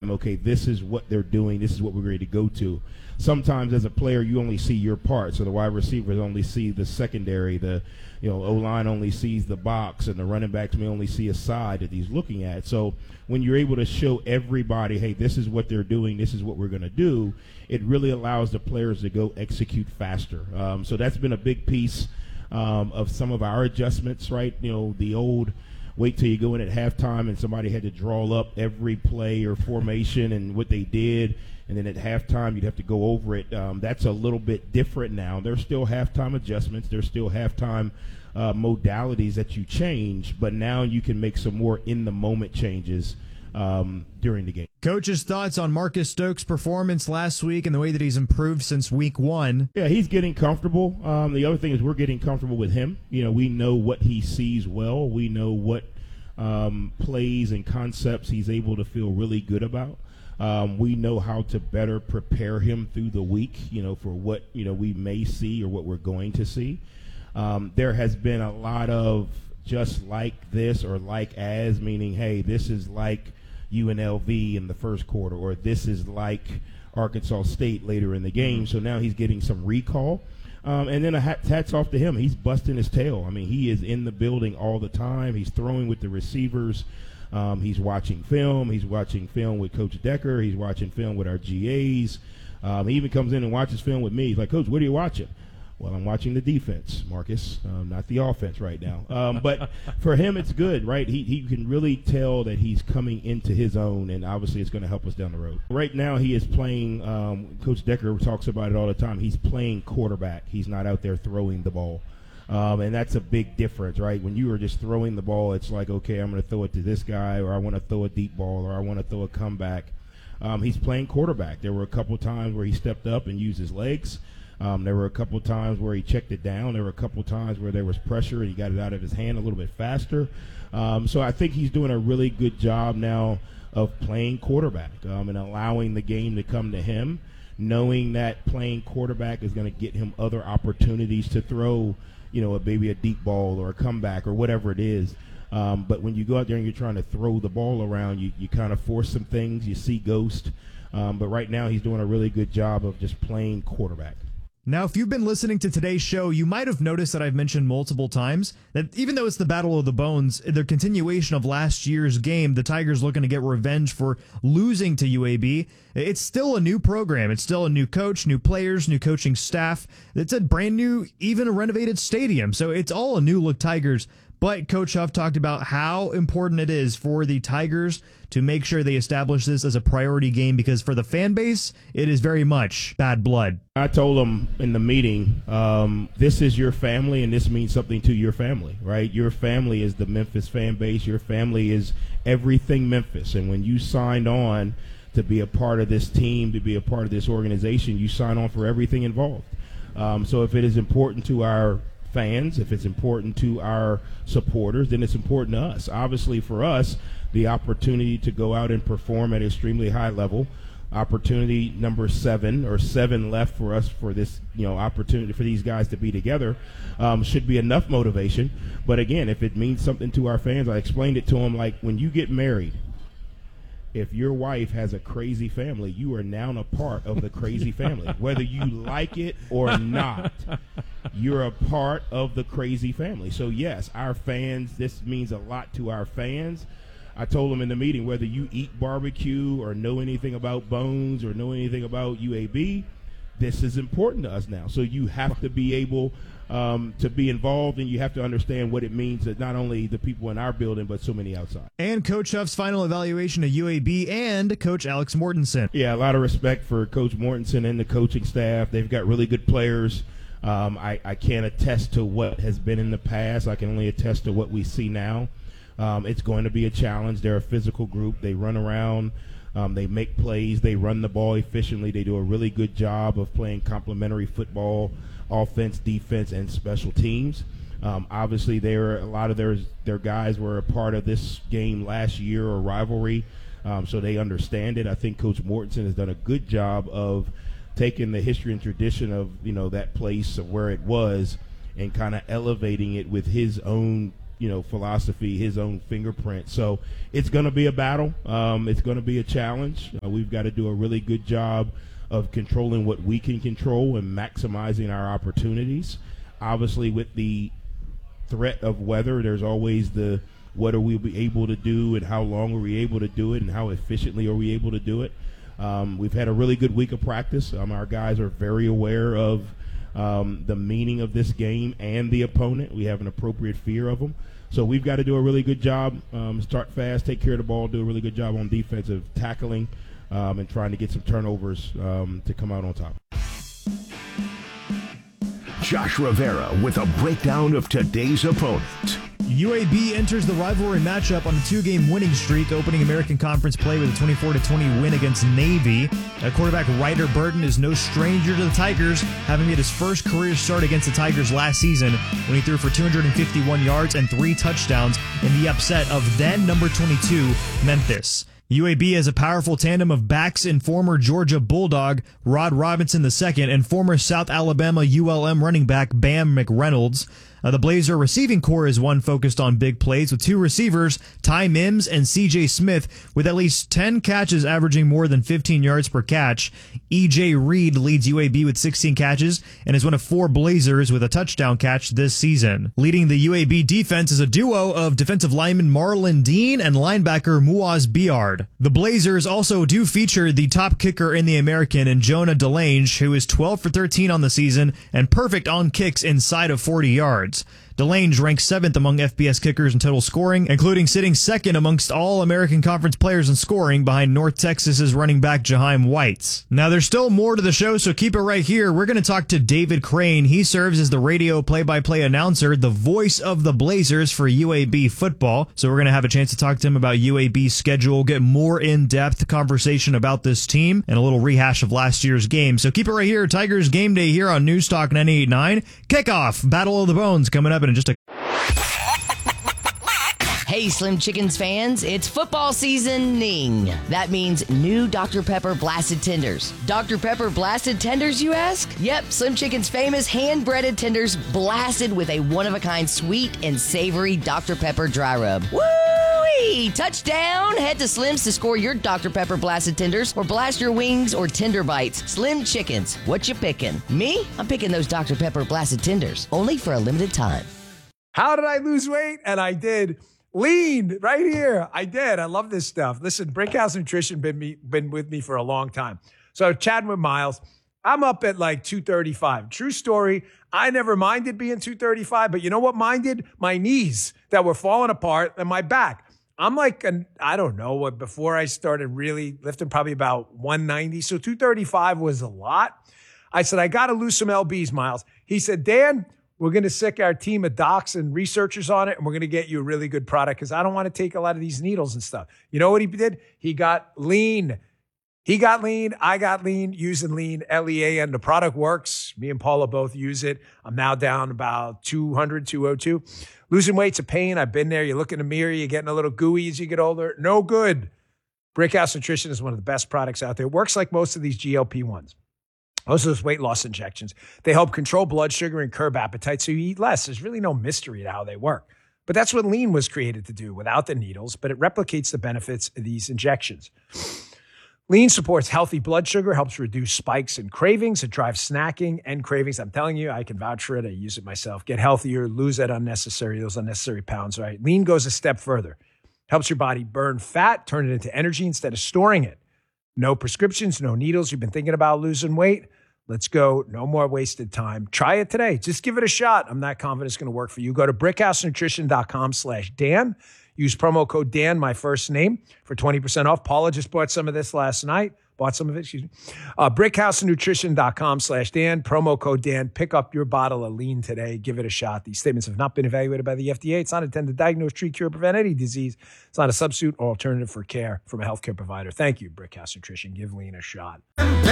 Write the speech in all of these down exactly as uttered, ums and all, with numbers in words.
time, okay, this is what they're doing, this is what we're ready to go to. Sometimes as a player, you only see your part, so the wide receivers only see the secondary, the you know O-line only sees the box, and the running backs may only see a side that he's looking at. So when you're able to show everybody, hey, this is what they're doing, this is what we're going to do, it really allows the players to go execute faster. Um, so that's been a big piece um, of some of our adjustments, right? You know, the old wait till you go in at halftime and somebody had to draw up every play or formation and what they did, and then at halftime you'd have to go over it. Um, that's a little bit different now. There's still halftime adjustments. There's still halftime uh, modalities that you change, but now you can make some more in-the-moment changes um, during the game. Coach's thoughts on Marcus Stokes' performance last week and the way that he's improved since week one. Yeah, he's getting comfortable. Um, the other thing is we're getting comfortable with him. You know, we know what he sees well. We know what um, plays and concepts he's able to feel really good about. Um, we know how to better prepare him through the week, you know, for what, you know, we may see or what we're going to see. Um, there has been a lot of just like this or like as, meaning, hey, this is like U N L V in the first quarter, or this is like Arkansas State later in the game. So now he's getting some recall. Um, and then a hat, hats off to him. He's busting his tail. I mean, he is in the building all the time. He's throwing with the receivers. Um, he's watching film. He's watching film with Coach Decker. He's watching film with our G As. Um, he even comes in and watches film with me. He's like, Coach, what are you watching? Well, I'm watching the defense, Marcus, um, not the offense right now. Um, but for him, it's good, right? He he can really tell that he's coming into his own, and obviously it's going to help us down the road. Right now, he is playing, um, Coach Decker talks about it all the time, he's playing quarterback. He's not out there throwing the ball. Um, and that's a big difference, right? When you are just throwing the ball, it's like, okay, I'm going to throw it to this guy, or I want to throw a deep ball, or I want to throw a comeback. Um, he's playing quarterback. There were a couple times where he stepped up and used his legs. Um, there were a couple times where he checked it down. There were a couple times where there was pressure and he got it out of his hand a little bit faster. Um, so I think he's doing a really good job now of playing quarterback um, and allowing the game to come to him, knowing that playing quarterback is going to get him other opportunities to throw, you know, a, maybe a deep ball or a comeback or whatever it is. Um, but when you go out there and you're trying to throw the ball around, you, you kind of force some things. You see ghost. Um, but right now he's doing a really good job of just playing quarterback. Now, if you've been listening to today's show, you might have noticed that I've mentioned multiple times that even though it's the Battle of the Bones, the continuation of last year's game, the Tigers looking to get revenge for losing to U A B, it's still a new program. It's still a new coach, new players, new coaching staff. It's a brand new, even a renovated stadium. So it's all a new look Tigers. But Coach Huff talked about how important it is for the Tigers to make sure they establish this as a priority game, because for the fan base, it is very much bad blood. I told them in the meeting, um, this is your family, and this means something to your family, right? Your family is the Memphis fan base. Your family is everything Memphis. And when you signed on to be a part of this team, to be a part of this organization, you sign on for everything involved. Um, so if it is important to our fans, if it's important to our supporters, then it's important to us. Obviously for us, the opportunity to go out and perform at an extremely high level, opportunity number seven or seven left for us for this, you know, opportunity for these guys to be together um, should be enough motivation. But again, if it means something to our fans, I explained it to them like when you get married, if your wife has a crazy family, you are now a part of the crazy family. Whether you like it or not, you're a part of the crazy family. So, yes, our fans, this means a lot to our fans. I told them in the meeting, whether you eat barbecue or know anything about Bones or know anything about U A B, this is important to us now. So you have to be able um, to be involved, and you have to understand what it means that not only the people in our building, but so many outside. And Coach Huff's final evaluation of U A B and Coach Alex Mortensen. Yeah, a lot of respect for Coach Mortensen and the coaching staff. They've got really good players. Um, I, I can't attest to what has been in the past. I can only attest to what we see now. Um, it's going to be a challenge. They're a physical group. They run around. Um, they make plays. They run the ball efficiently. They do a really good job of playing complementary football, offense, defense, and special teams. Um, obviously, there a lot of their their guys were a part of this game last year or rivalry, um, so they understand it. I think Coach Mortensen has done a good job of taking the history and tradition of, you know, that place of where it was and kind of elevating it with his own you know, philosophy, his own fingerprint. So it's going to be a battle. Um, it's going to be a challenge. Uh, we've got to do a really good job of controlling what we can control and maximizing our opportunities. Obviously, with the threat of weather, there's always the what are we be able to do and how long are we able to do it and how efficiently are we able to do it. Um, we've had a really good week of practice. Um, our guys are very aware of um, the meaning of this game and the opponent. We have an appropriate fear of them. So we've got to do a really good job, um, start fast, take care of the ball, do a really good job on defensive tackling, um, and trying to get some turnovers um, to come out on top. Josh Rivera with a breakdown of today's opponent. U A B enters the rivalry matchup on a two-game winning streak, opening American Conference play with a twenty-four to twenty win against Navy. Uh, quarterback Ryder Burton is no stranger to the Tigers, having made his first career start against the Tigers last season when he threw for two hundred fifty-one yards and three touchdowns in the upset of then number twenty-two, Memphis. U A B has a powerful tandem of backs in former Georgia Bulldog Rod Robinson the second and former South Alabama U L M running back Bam McReynolds. Uh, the Blazer receiving core is one focused on big plays with two receivers, Ty Mims and C J Smith, with at least ten catches averaging more than fifteen yards per catch. E J Reed leads U A B with sixteen catches and is one of four Blazers with a touchdown catch this season. Leading the U A B defense is a duo of defensive lineman Marlon Dean and linebacker Muaz Biard. The Blazers also do feature the top kicker in the American in Jonah Delange, who is twelve for thirteen on the season and perfect on kicks inside of forty yards. Delange ranks seventh among F B S kickers in total scoring, including sitting second amongst all American Conference players in scoring behind North Texas's running back Jaheim White. Now, there's still more to the show, so keep it right here. We're going to talk to David Crane. He serves as the radio play-by-play announcer, the voice of the Blazers for U A B football. So we're going to have a chance to talk to him about U A B's schedule, get more in-depth conversation about this team, and a little rehash of last year's game. So keep it right here. Tigers Game Day here on News Talk ninety-eight point nine. Kickoff, Battle of the Bones coming up in just a Hey, Slim Chickens fans, it's football seasoning. That means new Doctor Pepper Blasted Tenders. Doctor Pepper Blasted Tenders, you ask? Yep, Slim Chicken's famous hand-breaded tenders blasted with a one-of-a-kind sweet and savory Doctor Pepper dry rub. Woo-wee! Touchdown! Head to Slim's to score your Doctor Pepper Blasted Tenders or blast your wings or tender bites. Slim Chickens, what you picking? Me? I'm picking those Doctor Pepper Blasted Tenders, only for a limited time. How did I lose weight? And I did. Lean right here. I did. I love this stuff. Listen, Brickhouse Nutrition been me been with me for a long time. So chatting with Miles, I'm up at like two thirty-five. True story. I never minded being two thirty-five, but you know what minded? My knees that were falling apart and my back. I'm like, an, I don't know what, before I started really lifting, probably about one ninety. So two thirty-five was a lot. I said, I got to lose some L Bs, Miles. He said, Dan, we're going to sick our team of docs and researchers on it, and we're going to get you a really good product because I don't want to take a lot of these needles and stuff. You know what he did? He got lean. He got lean. I got lean using lean, L E A, and the product works. Me and Paula both use it. I'm now down about two hundred, two oh two. Losing weight's a pain. I've been there. You look in the mirror, you're getting a little gooey as you get older. No good. Brickhouse Nutrition is one of the best products out there. It works like most of these G L P ones. Most of those weight loss injections, they help control blood sugar and curb appetite so you eat less. There's really no mystery to how they work. But that's what lean was created to do without the needles, but it replicates the benefits of these injections. Lean supports healthy blood sugar, helps reduce spikes and cravings. It drives snacking and cravings. I'm telling you, I can vouch for it. I use it myself. Get healthier, lose that unnecessary, those unnecessary pounds, right? Lean goes a step further. Helps your body burn fat, turn it into energy instead of storing it. No prescriptions, no needles. You've been thinking about losing weight? Let's go. No more wasted time. Try it today. Just give it a shot. I'm not confident it's going to work for you. Go to brickhousenutrition.com slash Dan. Use promo code Dan, my first name, for twenty percent off. Paula just bought some of this last night. Bought some of it, excuse me. Uh, brickhousenutrition.com slash Dan. Promo code Dan. Pick up your bottle of lean today. Give it a shot. These statements have not been evaluated by the F D A. It's not intended to diagnose, treat, cure, prevent any disease. It's not a substitute or alternative for care from a healthcare provider. Thank you, Brickhouse Nutrition. Give lean a shot.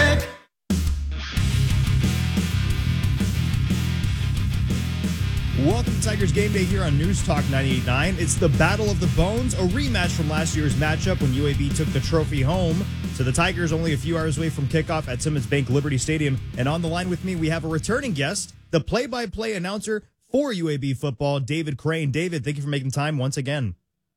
Welcome to Tigers Game Day here on News Talk ninety-eight point nine. It's the Battle of the Bones, a rematch from last year's matchup when U A B took the trophy home. So the Tigers only a few hours away from kickoff at Simmons Bank Liberty Stadium. And on the line with me, we have a returning guest, the play-by-play announcer for U A B football, David Crane. David, thank you for making time once again.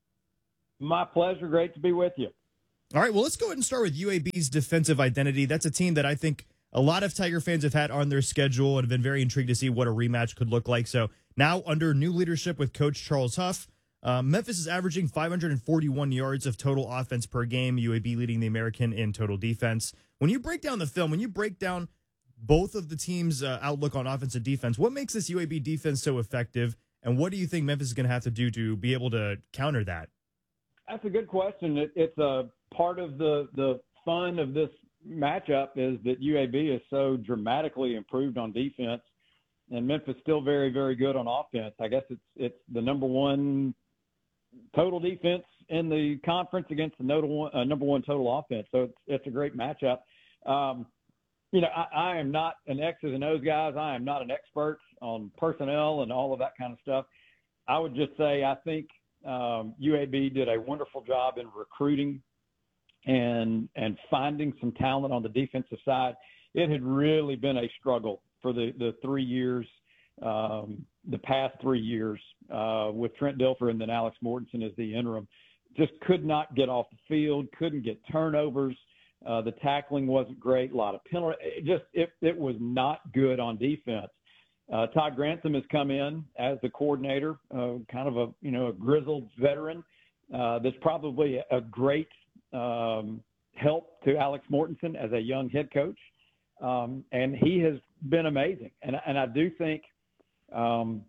My pleasure. Great to be with you. All right, well, let's go ahead and start with U A B's defensive identity. That's a team that I think a lot of Tiger fans have had on their schedule and have been very intrigued to see what a rematch could look like. So now under new leadership with Coach Charles Huff, uh, Memphis is averaging five hundred forty-one yards of total offense per game, U A B leading the American in total defense. When you break down the film, when you break down both of the teams' uh, outlook on offense and defense, what makes this U A B defense so effective, and what do you think Memphis is going to have to do to be able to counter that? That's a good question. It, it's a part of the, the fun of this matchup is that U A B is so dramatically improved on defense, and Memphis still very, very good on offense. I guess it's it's the number one total defense in the conference against the number one, uh, number one total offense. So it's, it's a great matchup. Um, you know, I, I am not an X's and O's guys. I am not an expert on personnel and all of that kind of stuff. I would just say I think um, U A B did a wonderful job in recruiting and and finding some talent on the defensive side. It had really been a struggle for the, the three years, um, the past three years uh, with Trent Dilfer and then Alex Mortensen as the interim. Just could not get off the field, couldn't get turnovers. Uh, the tackling wasn't great, a lot of penalty. It just it, it was not good on defense. Uh, Todd Grantham has come in as the coordinator, uh, kind of a you know a grizzled veteran. Uh, that's probably a, a great um, help to Alex Mortensen as a young head coach, um, and he has been amazing. And and I do think um,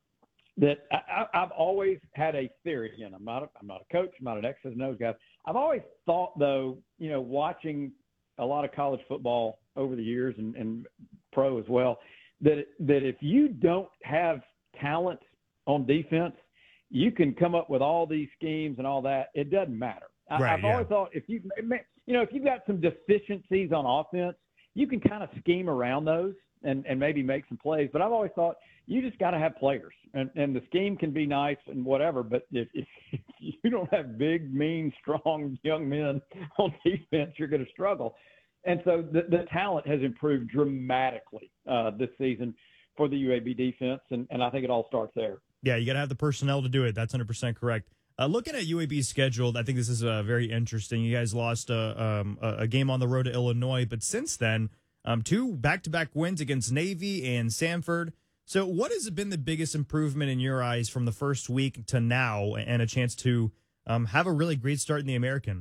that I, I've always had a theory. Again, I'm not a, I'm not a coach, I'm not an X's and O's guy. I've always thought, though, you know, watching a lot of college football over the years and, and pro as well, that that if you don't have talent on defense, you can come up with all these schemes and all that. It doesn't matter. I, Right, I've yeah. always thought if you, you know, if you've got some deficiencies on offense, you can kind of scheme around those and, and maybe make some plays. But I've always thought you just got to have players, and, and the scheme can be nice and whatever. But if, if you don't have big, mean, strong young men on defense, you're going to struggle. And so the, the talent has improved dramatically uh, this season for the U A B defense, and, and I think it all starts there. Yeah, you got to have the personnel to do it. That's one hundred percent correct. Uh, looking at U A B's schedule, I think this is uh, very interesting. You guys lost uh, um, a, a game on the road to Illinois, but since then, um, two back-to-back wins against Navy and Samford. So what has been the biggest improvement in your eyes from the first week to now and a chance to um, have a really great start in the American?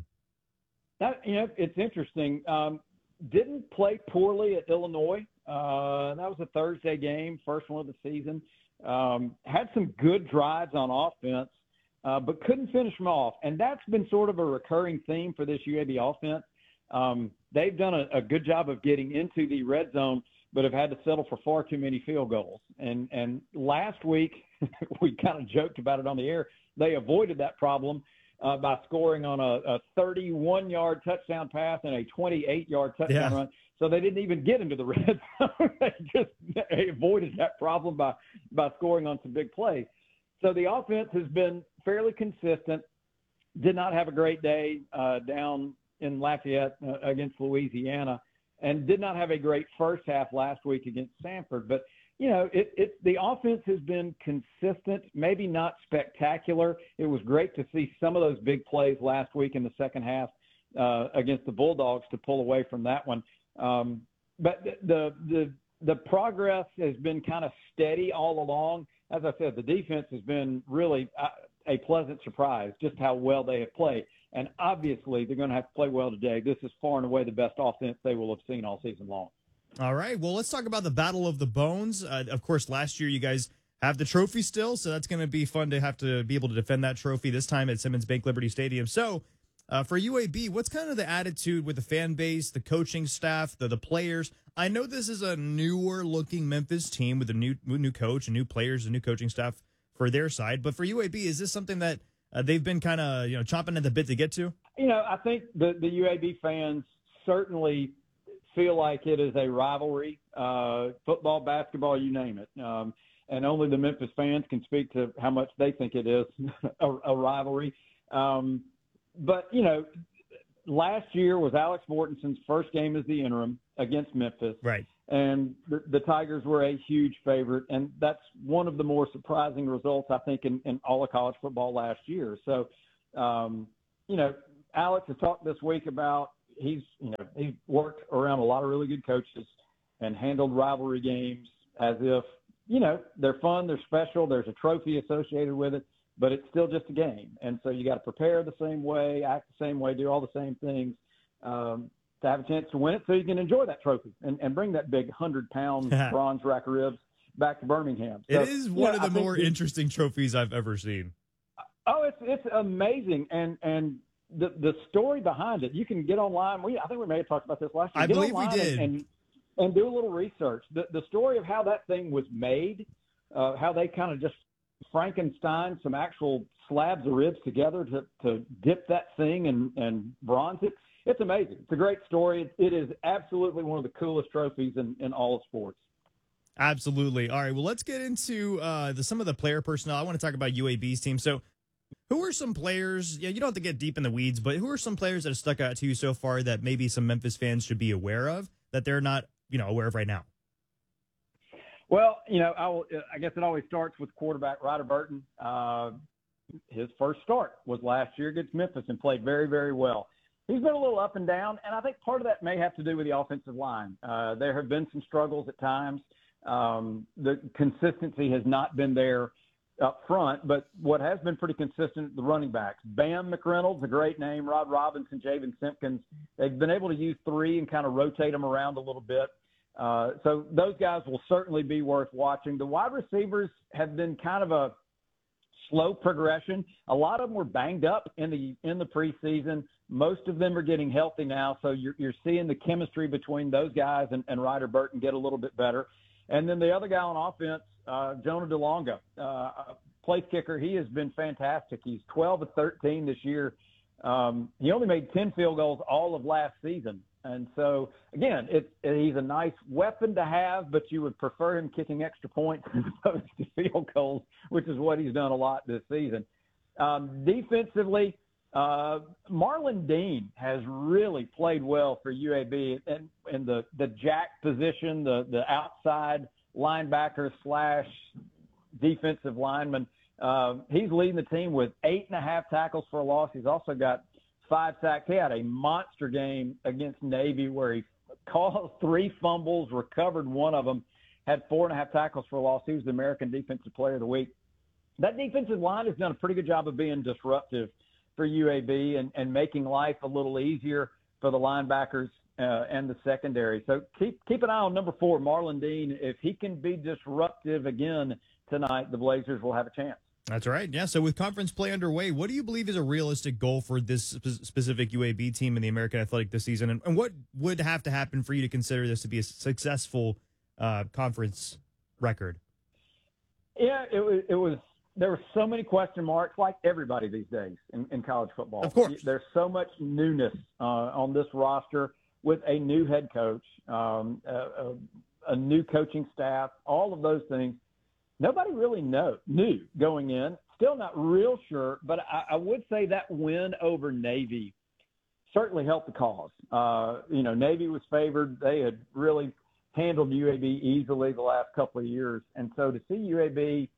That, you know, it's interesting. Um, didn't play poorly at Illinois. Uh, that was a Thursday game, first one of the season. Um, had some good drives on offense, uh, but couldn't finish them off. And that's been sort of a recurring theme for this U A B offense. Um, they've done a, a good job of getting into the red zone, but have had to settle for far too many field goals. And, and last week, we kind of joked about it on the air. They avoided that problem uh, by scoring on a thirty-one-yard touchdown pass and a twenty-eight-yard touchdown Yeah. run. So they didn't even get into the red zone. they just they avoided that problem by, by scoring on some big plays. So the offense has been fairly consistent. Did not have a great day uh, down in Lafayette uh, against Louisiana, and did not have a great first half last week against Samford. But, you know, it, it the offense has been consistent, maybe not spectacular. It was great to see some of those big plays last week in the second half uh, against the Bulldogs to pull away from that one. Um, but the, the the progress has been kind of steady all along. As I said, the defense has been really a, a pleasant surprise, just how well they have played. And obviously, they're going to have to play well today. This is far and away the best offense they will have seen all season long. All right, well, let's talk about the Battle of the Bones. Uh, of course, last year you guys have the trophy still, so that's going to be fun to have to be able to defend that trophy this time at Simmons Bank Liberty Stadium. So, Uh, for U A B, what's kind of the attitude with the fan base, the coaching staff, the the players? I know this is a newer-looking Memphis team with a new new coach and new players and new coaching staff for their side. But for U A B, is this something that uh, they've been kind of you know chomping at the bit to get to? You know, I think the, the U A B fans certainly feel like it is a rivalry, uh, football, basketball, you name it. Um, and only the Memphis fans can speak to how much they think it is a, a rivalry. Um, But, you know, last year was Alex Mortenson's first game as the interim against Memphis. Right. And the, the Tigers were a huge favorite, and that's one of the more surprising results, I think, in, in all of college football last year. So, um, you know, Alex has talked this week about he's, you know, he's worked around a lot of really good coaches and handled rivalry games as if, you know, they're fun, they're special, there's a trophy associated with it, but it's still just a game. And so you got to prepare the same way, act the same way, do all the same things um, to have a chance to win it so you can enjoy that trophy and, and bring that big one hundred pound bronze rack of ribs back to Birmingham. So, it is one yeah, of the I more interesting trophies I've ever seen. Oh, it's it's amazing. And and the the story behind it, you can get online. We I think we may have talked about this last year. I Get believe we online did. And, and, and do a little research. The the story of how that thing was made, uh, how they kind of just Frankenstein some actual slabs of ribs together to, to dip that thing and, and bronze it. It's amazing. It's a great story. It, it is absolutely one of the coolest trophies in, in all of sports. Absolutely. All right, well, let's get into uh, the, some of the player personnel. I want to talk about U A B's team. So who are some players, yeah, you don't have to get deep in the weeds, but who are some players that have stuck out to you so far that maybe some Memphis fans should be aware of that they're not, you know, aware of right now? Well, you know, I, will, I guess it always starts with quarterback Ryder Burton. Uh, his first start was last year against Memphis and played very, very well. He's been a little up and down, and I think part of that may have to do with the offensive line. Uh, there have been some struggles at times. Um, the consistency has not been there up front, but what has been pretty consistent, the running backs. Bam McReynolds, a great name, Rod Robinson, Javen Simpkins. They've been able to use three and kind of rotate them around a little bit. Uh, so those guys will certainly be worth watching. The wide receivers have been kind of a slow progression. A lot of them were banged up in the in the preseason. Most of them are getting healthy now, so you're, you're seeing the chemistry between those guys and, and Ryder Burton get a little bit better. And then the other guy on offense, uh, Jonah DeLonga, uh, place kicker, he has been fantastic. He's twelve of thirteen this year. Um, he only made ten field goals all of last season. And so, again, it, it, he's a nice weapon to have, but you would prefer him kicking extra points as opposed to field goals, which is what he's done a lot this season. Um, defensively, uh, Marlon Dean has really played well for U A B in, in the, the jack position, the, the outside linebacker slash defensive lineman. Uh, he's leading the team with eight and a half tackles for a loss. He's also got five sacks. He had a monster game against Navy where he caused three fumbles, recovered one of them, had four and a half tackles for a loss. He was the American Defensive Player of the Week. That defensive line has done a pretty good job of being disruptive for U A B and, and making life a little easier for the linebackers uh, and the secondary. So keep keep an eye on number four, Marlon Dean. If he can be disruptive again tonight, the Blazers will have a chance. That's right. Yeah. So with conference play underway, what do you believe is a realistic goal for this spe- specific U A B team in the American Athletic this season? And, and what would have to happen for you to consider this to be a successful uh, conference record? Yeah, it was, it was, there were so many question marks like everybody these days in, in college football. Of course. There's so much newness uh, on this roster with a new head coach, um, a, a, a new coaching staff, all of those things. Nobody really know, knew going in. Still not real sure, but I, I would say that win over Navy certainly helped the cause. Uh, you know, Navy was favored. They had really handled U A B easily the last couple of years. And so to see U A B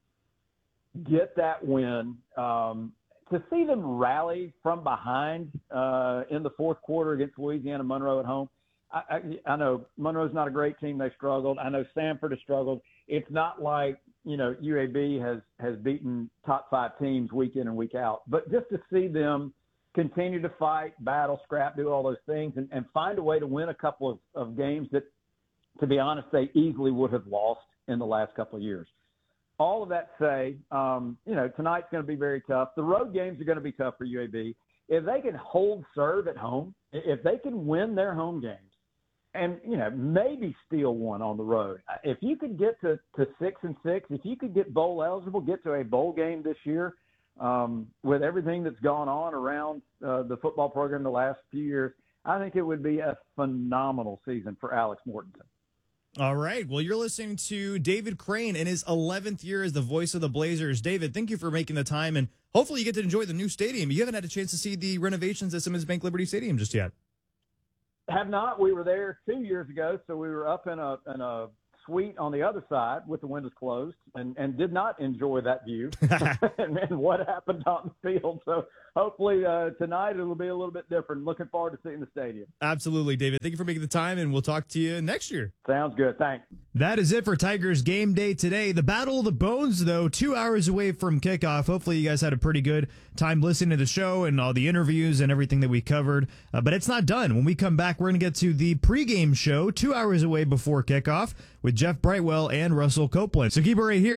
get that win, um, to see them rally from behind uh, in the fourth quarter against Louisiana Monroe at home, I, I, I know Monroe's not a great team. They struggled. I know Samford has struggled. It's not like, you know, U A B has, has beaten top five teams week in and week out. But just to see them continue to fight, battle, scrap, do all those things, and, and find a way to win a couple of, of games that, to be honest, they easily would have lost in the last couple of years. All of that to say, um, you know, tonight's going to be very tough. The road games are going to be tough for U A B. If they can hold serve at home, if they can win their home games, and, you know, maybe steal one on the road. If you could get to, to six and six, if you could get bowl eligible, get to a bowl game this year, um, with everything that's gone on around uh, the football program the last few years, I think it would be a phenomenal season for Alex Mortensen. All right. Well, you're listening to David Crane in his eleventh year as the voice of the Blazers. David, thank you for making the time, and hopefully you get to enjoy the new stadium. You haven't had a chance to see the renovations at Simmons Bank Liberty Stadium just yet. Have not. We were there two years ago, so we were up in a in a suite on the other side with the windows closed, and, and did not enjoy that view and, and what happened out in the field. So hopefully uh, tonight it'll be a little bit different. Looking forward to seeing the stadium. Absolutely, David. Thank you for making the time, and we'll talk to you next year. Sounds good. Thanks. That is it for Tigers game day today. The Battle of the Bones, though, two hours away from kickoff. Hopefully you guys had a pretty good time listening to the show and all the interviews and everything that we covered. Uh, but it's not done. When we come back, we're going to get to the pregame show two hours away before kickoff with Jeff Brightwell and Russell Copeland. So keep it right here.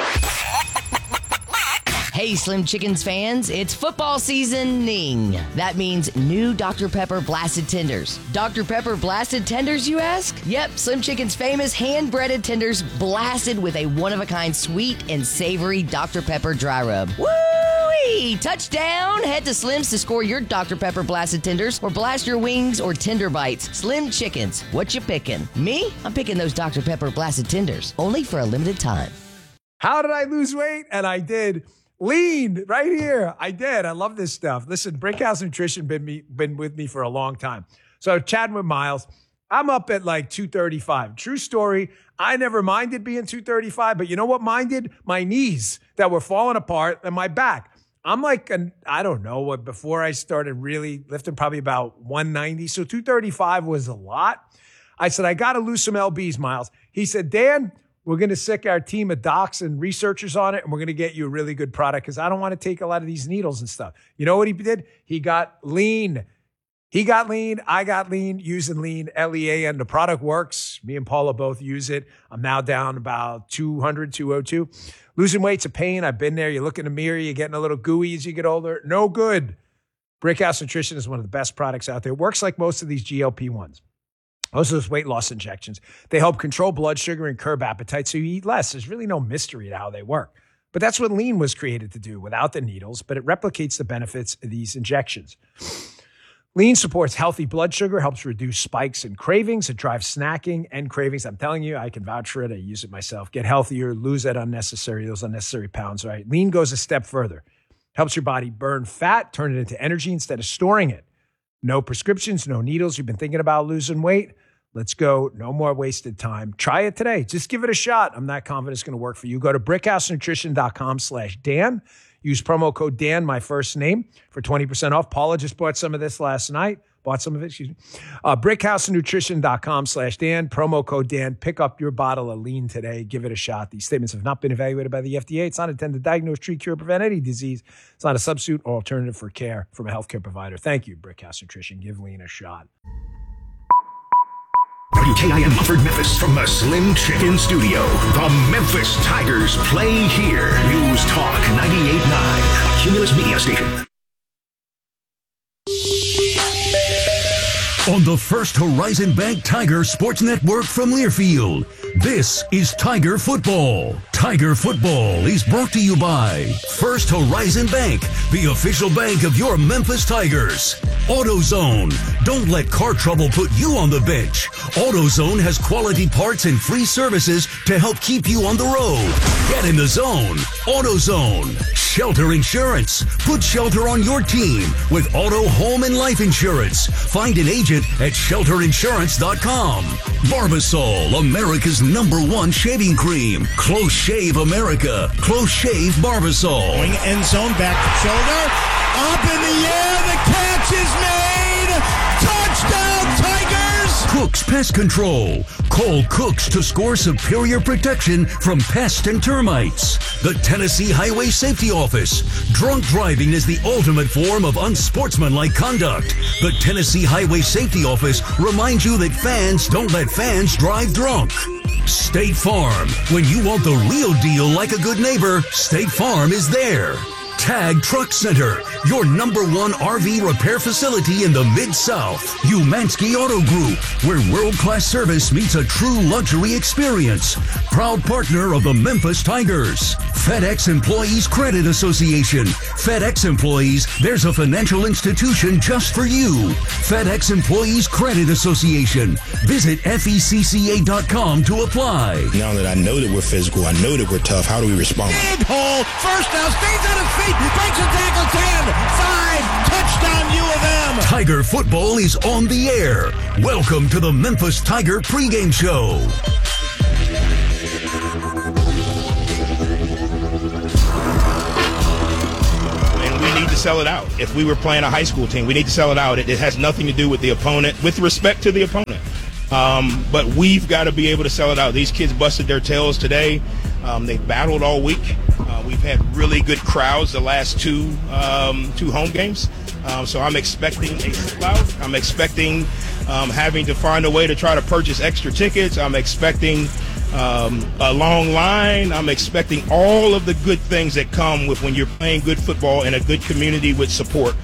Hey, Slim Chickens fans, it's football seasoning. That means new Doctor Pepper Blasted Tenders. Doctor Pepper Blasted Tenders, you ask? Yep, Slim Chickens' famous hand-breaded tenders blasted with a one-of-a-kind sweet and savory Doctor Pepper dry rub. Woo-wee! Touchdown! Head to Slim's to score your Doctor Pepper Blasted Tenders or blast your wings or tender bites. Slim Chickens, what you picking? Me? I'm picking those Doctor Pepper Blasted Tenders, only for a limited time. How did I lose weight? And I did. Lean right here. I did. I love this stuff. Listen, Brickhouse Nutrition been me been with me for a long time. So chatting with Miles, I'm up at like two thirty-five. True story. I never minded being two thirty-five, but you know what minded? My knees that were falling apart and my back. I'm like, an, I don't know what, before I started really lifting, probably about one ninety. So two thirty-five was a lot. I said, I got to lose some L Bs, Miles. He said, Dan, we're going to sick our team of docs and researchers on it, and we're going to get you a really good product because I don't want to take a lot of these needles and stuff. You know what he did? He got lean. He got lean. I got lean using lean, L E A N. The product works. Me and Paula both use it. I'm now down about two hundred, two oh two. Losing weight's a pain. I've been there. You look in the mirror, you're getting a little gooey as you get older. No good. Brickhouse Nutrition is one of the best products out there. It works like most of these G L P ones. Most of those weight loss injections, they help control blood sugar and curb appetite so you eat less. There's really no mystery to how they work. But that's what lean was created to do without the needles, but it replicates the benefits of these injections. Lean supports healthy blood sugar, helps reduce spikes and cravings. It drives snacking and cravings. I'm telling you, I can vouch for it. I use it myself. Get healthier, lose that unnecessary, those unnecessary pounds, right? Lean goes a step further. Helps your body burn fat, turn it into energy instead of storing it. No prescriptions, no needles. You've been thinking about losing weight? Let's go. No more wasted time. Try it today. Just give it a shot. I'm not confident it's going to work for you. Go to brickhousenutrition.com slash Dan. Use promo code Dan, my first name, for twenty percent off. Paula just bought some of this last night. Bought some of it, excuse me. Uh, brickhousenutrition.com slash Dan. Promo code Dan. Pick up your bottle of lean today. Give it a shot. These statements have not been evaluated by the F D A. It's not intended to diagnose, treat, cure, prevent any disease. It's not a substitute or alternative for care from a healthcare provider. Thank you, Brickhouse Nutrition. Give lean a shot. W K I M Mumford, Memphis, from the Slim Chicken Studio. The Memphis Tigers play here. News Talk ninety-eight point nine, a Cumulus Media Station. On the First Horizon Bank Tiger Sports Network from Learfield, this is Tiger Football. Tiger Football is brought to you by First Horizon Bank, the official bank of your Memphis Tigers. AutoZone. Don't let car trouble put you on the bench. AutoZone has quality parts and free services to help keep you on the road. Get in the zone. AutoZone. Shelter Insurance. Put shelter on your team with auto, home, and life insurance. Find an agent at shelter insurance dot com. Barbasol, America's number one shaving cream. Close Shave America. Close Shave Barbasol. Going end zone, back to shoulder. Up in the air, the catch is made. Touchdown, Tigers! Cooks Pest Control. Call Cooks to score superior protection from pests and termites. The Tennessee Highway Safety Office. Drunk driving is the ultimate form of unsportsmanlike conduct. The Tennessee Highway Safety Office reminds you that fans don't let fans drive drunk. State Farm. When you want the real deal like a good neighbor, State Farm is there. Tag Truck Center, your number one R V repair facility in the Mid-South. Umansky Auto Group, where world-class service meets a true luxury experience. Proud partner of the Memphis Tigers. FedEx Employees Credit Association. FedEx employees, there's a financial institution just for you. FedEx Employees Credit Association. Visit F E C C A dot com to apply. Now that I know that we're physical, I know that we're tough, how do we respond? Big hole, first down, stays on his feet, breaks a tackle, ten, five, touchdown U of M. Tiger football is on the air. Welcome to the Memphis Tiger pregame show. And we need to sell it out. If we were playing a high school team, we need to sell it out. It, it has nothing to do with the opponent, with respect to the opponent. Um, but we've got to be able to sell it out. These kids busted their tails today. Um, they battled all week. Uh, we've had really good crowds the last two um, two home games. Um, so I'm expecting a sellout. I'm expecting um, having to find a way to try to purchase extra tickets. I'm expecting um, a long line. I'm expecting all of the good things that come with when you're playing good football in a good community with support.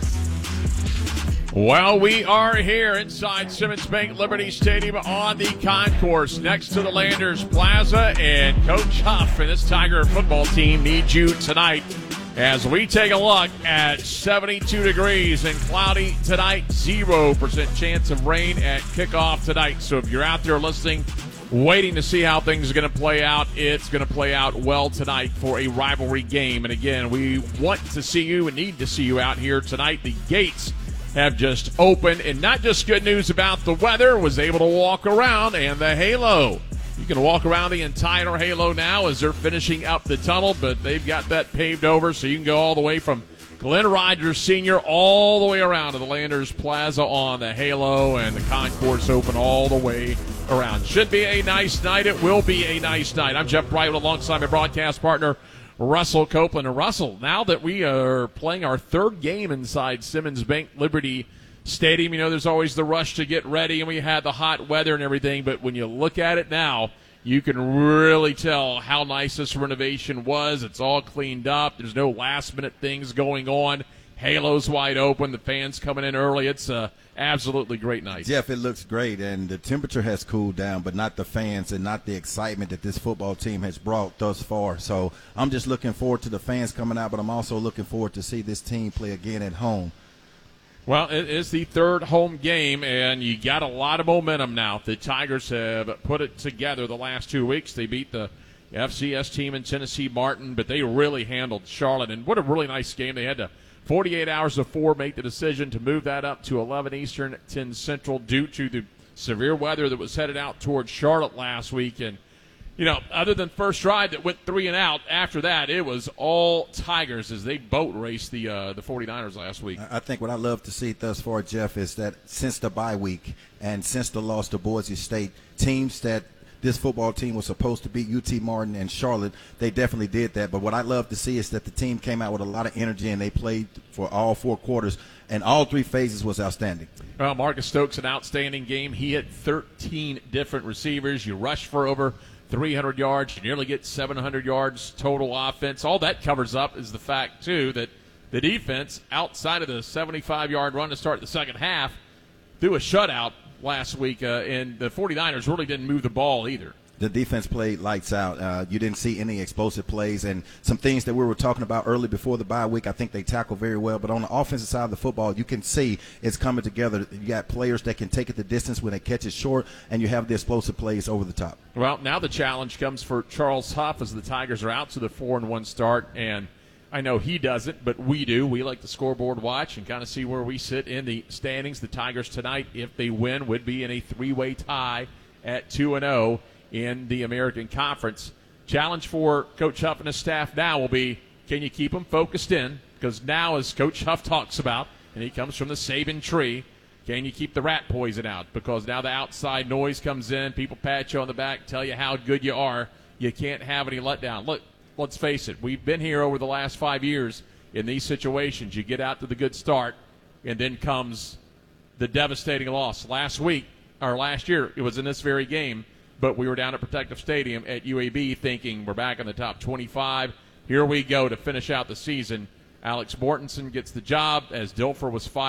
Well, we are here inside Simmons Bank Liberty Stadium on the concourse next to the Landers Plaza, and Coach Huff and this Tiger football team need you tonight as we take a look at seventy-two degrees and cloudy tonight, zero percent chance of rain at kickoff tonight. So if you're out there listening, waiting to see how things are going to play out, it's going to play out well tonight for a rivalry game. And again, we want to see you and need to see you out here tonight. The gates have just opened, and not just good news about the weather, was able to walk around, and the halo. You can walk around the entire halo now as they're finishing up the tunnel, but they've got that paved over, so you can go all the way from Glenn Rogers Senior all the way around to the Landers Plaza on the halo, and the concourse open all the way around. Should be a nice night. It will be a nice night. I'm Jeff Brightwood alongside my broadcast partner, Russell Copeland. And Russell, now that we are playing our third game inside Simmons Bank Liberty Stadium, you know, there's always the rush to get ready, and we had the hot weather and everything, but when you look at it now, you can really tell how nice this renovation was. It's all cleaned up. There's no last-minute things going on. Halo's wide open. The fans coming in early. It's a absolutely great night. Jeff, it looks great, and the temperature has cooled down, but not the fans and not the excitement that this football team has brought thus far. So I'm just looking forward to the fans coming out, but I'm also looking forward to see this team play again at home. Well, it is the third home game, and you got a lot of momentum now. The Tigers have put it together the last two weeks. They beat the F C S team in Tennessee Martin, but they really handled Charlotte, and what a really nice game. They had to forty-eight hours before make the decision to move that up to eleven Eastern, ten Central due to the severe weather that was headed out towards Charlotte last week. And, you know, other than first drive that went three and out, after that it was all Tigers as they boat raced the uh, the forty-niners last week. I think what I love to see thus far, Jeff, is that since the bye week and since the loss to Boise State, teams that this football team was supposed to beat U T Martin and Charlotte, they definitely did that. But what I love to see is that the team came out with a lot of energy, and they played for all four quarters, and all three phases was outstanding. Well, Marcus Stokes, an outstanding game. He had thirteen different receivers. You rushed for over three hundred yards. You nearly get seven hundred yards total offense. All that covers up is the fact, too, that the defense, outside of the seventy-five-yard run to start the second half, threw a shutout last week, uh, and the forty-niners really didn't move the ball either. The defense played lights out. Uh, you didn't see any explosive plays, and some things that we were talking about early before the bye week, I think they tackled very well. But on the offensive side of the football, you can see it's coming together. You got players that can take it the distance when they catch it short, and you have the explosive plays over the top. Well, now the challenge comes for Charles Huff as the Tigers are out to the four and one start, and I know he doesn't, but we do. We like the scoreboard watch and kind of see where we sit in the standings. The Tigers tonight, if they win, would be in a three-way tie at two and oh in the American Conference. Challenge for Coach Huff and his staff now will be, can you keep them focused in? Because now, as Coach Huff talks about, and he comes from the Saban tree, can you keep the rat poison out? Because now the outside noise comes in, people pat you on the back, tell you how good you are. You can't have any letdown. Look, let's face it, we've been here over the last five years in these situations. You get out to the good start, and then comes the devastating loss. Last week, or last year, it was in this very game, but we were down at Protective Stadium at U A B thinking we're back in the top twenty-five. Here we go to finish out the season. Alex Mortensen gets the job as Dilfer was fired.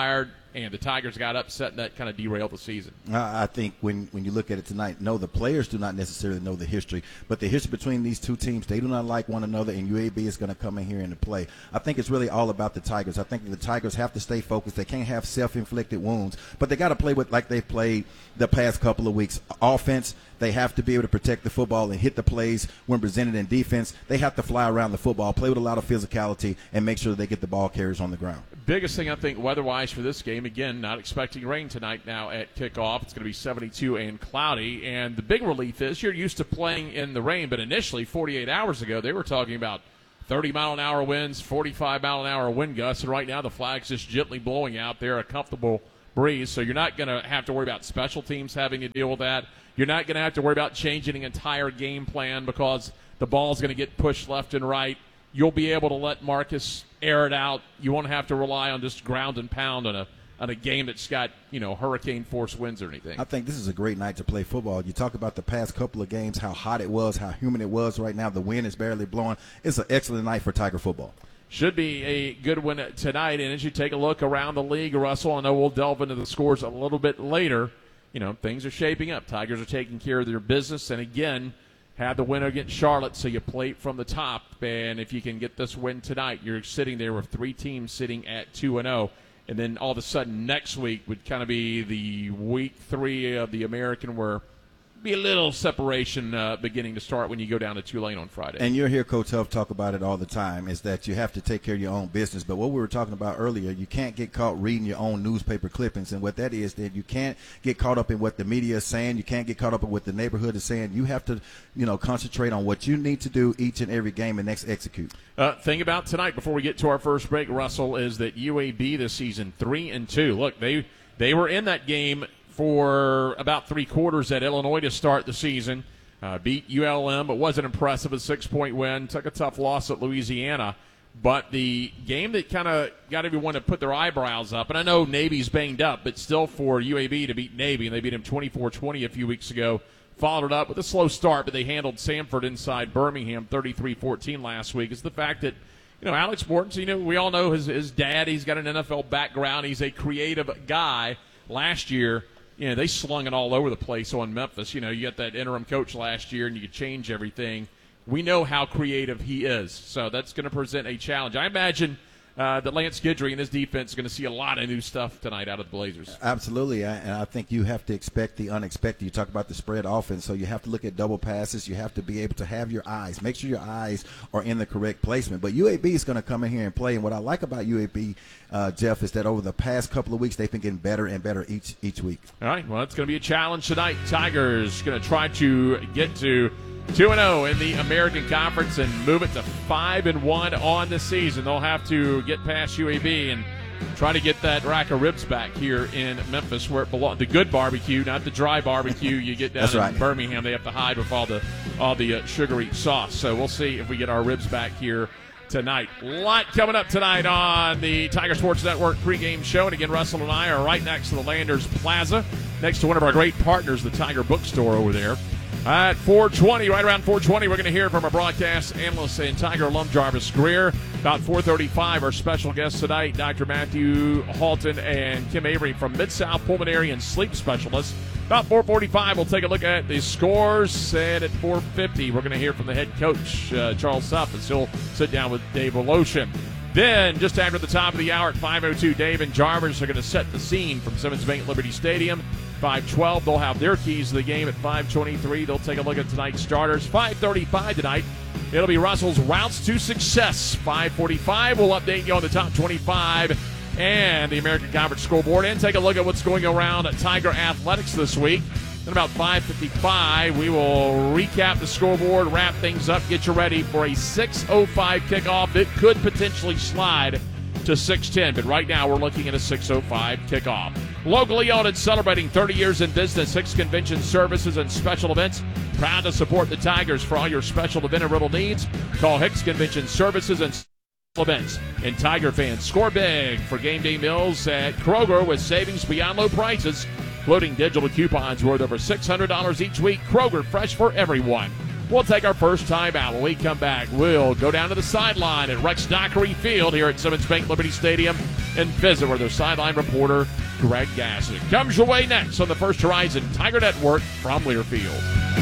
and the Tigers got upset, and that kind of derailed the season. I think when, when you look at it tonight, no, the players do not necessarily know the history, but the history between these two teams, they do not like one another, and U A B is going to come in here and play. I think it's really all about the Tigers. I think the Tigers have to stay focused. They can't have self-inflicted wounds, but they got to play with like they've played the past couple of weeks. Offense, they have to be able to protect the football and hit the plays when presented. In defense, they have to fly around the football, play with a lot of physicality, and make sure that they get the ball carriers on the ground. Biggest thing, I think, weather-wise for this game, again, not expecting rain tonight now at kickoff. It's going to be seventy-two and cloudy. And the big relief is you're used to playing in the rain, but initially, forty-eight hours ago, they were talking about thirty-mile-an-hour winds, forty-five-mile-an-hour wind gusts, and right now the flag's just gently blowing out there, a comfortable breeze. So you're not going to have to worry about special teams having to deal with that. You're not going to have to worry about changing an entire game plan because the ball's going to get pushed left and right. You'll be able to let Marcus air it out. You won't have to rely on just ground and pound on a on a game that's got, you know, hurricane force winds or anything. I think this is a great night to play football. You talk about the past couple of games, how hot it was, how humid it was right now. The wind is barely blowing. It's an excellent night for Tiger football. Should be a good one tonight. And as you take a look around the league, Russell, I know we'll delve into the scores a little bit later. You know, things are shaping up. Tigers are taking care of their business. And, again, had the win against Charlotte, so you play from the top. And if you can get this win tonight, you're sitting there with three teams sitting at two and oh. And then all of a sudden next week would kind of be the week three of the American where be a little separation uh, beginning to start when you go down to Tulane on Friday. And you'll hear Coach Huff talk about it all the time, is that you have to take care of your own business. But what we were talking about earlier, you can't get caught reading your own newspaper clippings. And what that is, that you can't get caught up in what the media is saying. You can't get caught up in what the neighborhood is saying. You have to, you know, concentrate on what you need to do each and every game and next execute. Uh, thing about tonight, before we get to our first break, Russell, is that U A B this season, three and two. Look, they they were in that game for about three quarters at Illinois to start the season. Uh, beat U L M, but wasn't impressive. A six-point win. Took a tough loss at Louisiana. But the game that kind of got everyone to put their eyebrows up, and I know Navy's banged up, but still for U A B to beat Navy, and they beat him twenty-four twenty a few weeks ago, followed it up with a slow start, but they handled Samford inside Birmingham thirty-three fourteen last week, is the fact that, you know, Alex Morton, you know, we all know his, his dad, he's got an N F L background. He's a creative guy. Last year, you know, they slung it all over the place on Memphis. You know, you got that interim coach last year, and you could change everything. We know how creative he is, so that's going to present a challenge. I imagine uh, that Lance Guidry and his defense is going to see a lot of new stuff tonight out of the Blazers. Absolutely, and I think you have to expect the unexpected. You talk about the spread offense, so you have to look at double passes. You have to be able to have your eyes. Make sure your eyes are in the correct placement. But U A B is going to come in here and play, and what I like about U A B, uh, Jeff, is that over the past couple of weeks, they've been getting better and better each each week. All right, well, it's going to be a challenge tonight. Tigers going to try to get to two and oh in the American Conference and move it to five and one on the season. They'll have to get past U A B and try to get that rack of ribs back here in Memphis where it belongs. The good barbecue, not the dry barbecue you get down That's in right. Birmingham. They have to hide with all the all the uh, sugary sauce. So we'll see if we get our ribs back here tonight. A lot coming up tonight on the Tiger Sports Network pregame show. And again, Russell and I are right next to the Landers Plaza, next to one of our great partners, the Tiger Bookstore over there. At four twenty, right around four twenty, we're going to hear from our broadcast analyst and Tiger alum Jarvis Greer. About four thirty-five, our special guests tonight, Doctor Matthew Halton and Kim Avery from Mid-South Pulmonary and Sleep Specialists. About four forty-five, we'll take a look at the scores. And at four fifty, we're going to hear from the head coach, uh, Charles Suff, as he'll sit down with Dave Voloshin. Then, just after the top of the hour at five oh two, Dave and Jarvis are going to set the scene from Simmons Bank Liberty Stadium. five twelve, they'll have their keys to the game. At five twenty-three, they'll take a look at tonight's starters. five thirty-five tonight, it'll be Russell's Routes to Success. five forty-five, we'll update you on the top twenty-five and the American Conference scoreboard and take a look at what's going around at Tiger Athletics this week. Then about five fifty-five, we will recap the scoreboard, wrap things up, get you ready for a six oh five kickoff. It could potentially slide to six ten, but right now we're looking at a six oh five kickoff. Locally owned and celebrating thirty years in business, Hicks Convention Services and Special Events. Proud to support the Tigers for all your special event and rental needs. Call Hicks Convention Services and Special Events. And Tiger fans, score big for game day meals at Kroger with savings beyond low prices, including digital coupons worth over six hundred dollars each week. Kroger, fresh for everyone. We'll take our first time out. When we come back, we'll go down to the sideline at Rex Dockery Field here at Simmons Bank Liberty Stadium and visit with their sideline reporter, Greg Gassick. Comes your way next on the First Horizon Tiger Network from Learfield.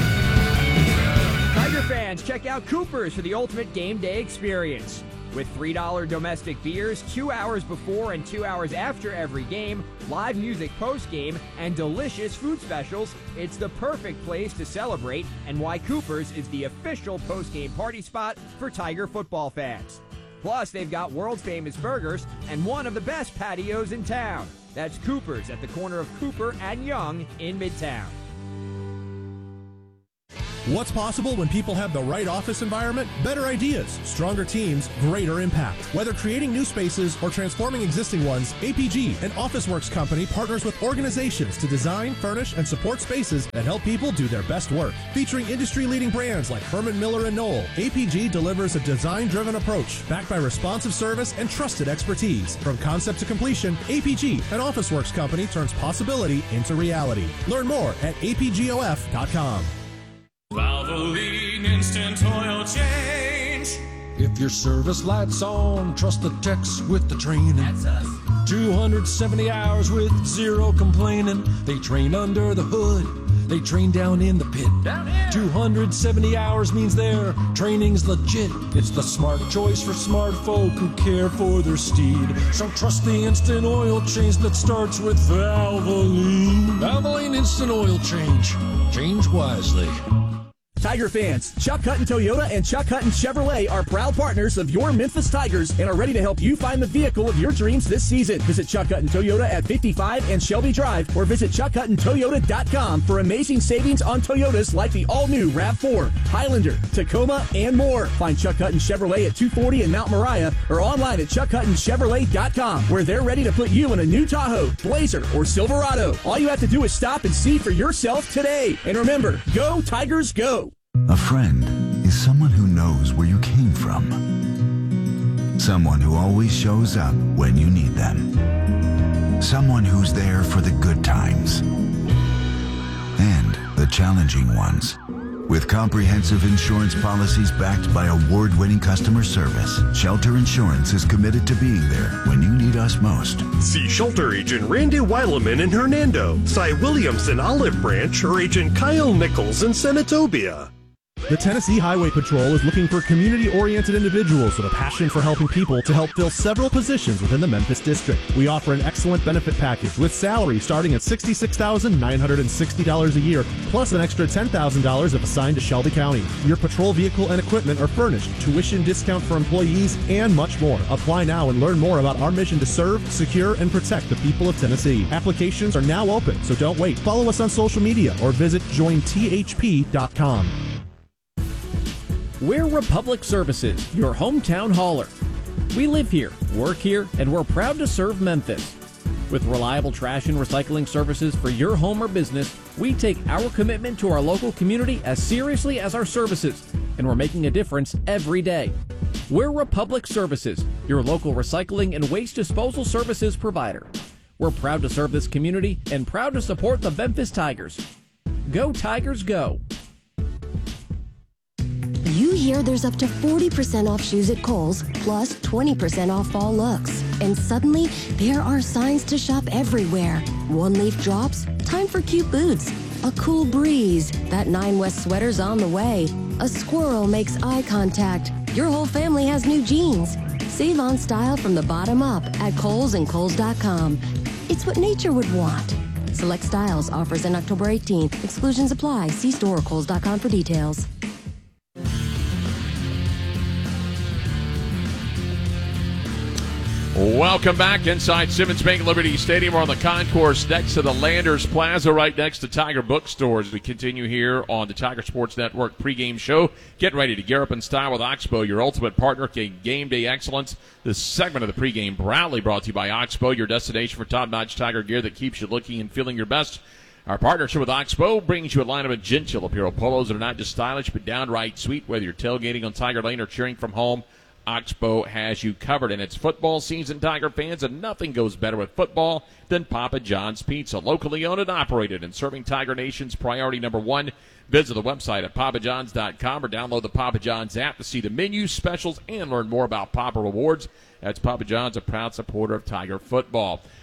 Tiger fans, check out Cooper's for the ultimate game day experience. With three dollar domestic beers, two hours before and two hours after every game, live music post-game, and delicious food specials, it's the perfect place to celebrate and why Cooper's is the official post-game party spot for Tiger football fans. Plus, they've got world-famous burgers and one of the best patios in town. That's Cooper's at the corner of Cooper and Young in Midtown. What's possible when people have the right office environment? Better ideas, stronger teams, greater impact. Whether creating new spaces or transforming existing ones, A P G, an OfficeWorks company, partners with organizations to design, furnish, and support spaces that help people do their best work. Featuring industry-leading brands like Herman Miller and Knoll, A P G delivers a design-driven approach backed by responsive service and trusted expertise. From concept to completion, A P G, an OfficeWorks company, turns possibility into reality. Learn more at A P G O F dot com. Valvoline Instant Oil Change. If your service light's on, trust the techs with the training. That's us. two hundred seventy hours with zero complaining. They train under the hood. They train down in the pit. Down here. two hundred seventy hours means their training's legit. It's the smart choice for smart folk who care for their steed. So trust the instant oil change that starts with Valvoline. Valvoline Instant Oil Change. Change wisely. Tiger fans, Chuck Hutton Toyota and Chuck Hutton Chevrolet are proud partners of your Memphis Tigers and are ready to help you find the vehicle of your dreams this season. Visit Chuck Hutton Toyota at fifty-five and Shelby Drive or visit chuck hutton toyota dot com for amazing savings on Toyotas like the all-new RAV four, Highlander, Tacoma, and more. Find Chuck Hutton Chevrolet at two forty in Mount Moriah or online at chuck hutton chevrolet dot com where they're ready to put you in a new Tahoe, Blazer, or Silverado. All you have to do is stop and see for yourself today. And remember, go Tigers, go! A friend is someone who knows where you came from. Someone who always shows up when you need them. Someone who's there for the good times and the challenging ones. With comprehensive insurance policies backed by award-winning customer service, Shelter Insurance is committed to being there when you need us most. See Shelter Agent Randy Weileman in Hernando, Cy Williams in Olive Branch, or Agent Kyle Nichols in Senatobia. The Tennessee Highway Patrol is looking for community-oriented individuals with a passion for helping people to help fill several positions within the Memphis district. We offer an excellent benefit package with salary starting at sixty-six thousand nine hundred sixty dollars a year, plus an extra ten thousand dollars if assigned to Shelby County. Your patrol vehicle and equipment are furnished, tuition discount for employees, and much more. Apply now and learn more about our mission to serve, secure, and protect the people of Tennessee. Applications are now open, so don't wait. Follow us on social media or visit join t h p dot com. We're Republic Services, your hometown hauler. We live here, work here, and we're proud to serve Memphis. With reliable trash and recycling services for your home or business, we take our commitment to our local community as seriously as our services, and we're making a difference every day. We're Republic Services, your local recycling and waste disposal services provider. We're proud to serve this community and proud to support the Memphis Tigers. Go Tigers, go! You hear there's up to forty percent off shoes at Kohl's, plus twenty percent off fall looks. And suddenly, there are signs to shop everywhere. One leaf drops, time for cute boots. A cool breeze, that Nine West sweater's on the way. A squirrel makes eye contact. Your whole family has new jeans. Save on style from the bottom up at Kohl's and Kohl's dot com. It's what nature would want. Select styles, offers in October eighteenth. Exclusions apply. See store or Kohl's dot com for details. Welcome back inside Simmons Bank Liberty Stadium. We're on the concourse next to the Landers Plaza, right next to Tiger Bookstores. We continue here on the Tiger Sports Network pregame show. Get ready to gear up in style with Oxbow, your ultimate partner in game day excellence. This segment of the pregame proudly brought to you by Oxbow, your destination for top-notch Tiger gear that keeps you looking and feeling your best. Our partnership with Oxbow brings you a lineup of genteel apparel polos that are not just stylish but downright sweet. Whether you're tailgating on Tiger Lane or cheering from home, Oxbow has you covered. And it's football season, Tiger fans, and nothing goes better with football than Papa John's Pizza. Locally owned and operated and serving Tiger Nation's priority number one. Visit the website at papa johns dot com or download the Papa John's app to see the menu, specials, and learn more about Papa Rewards. That's Papa John's, a proud supporter of Tiger football.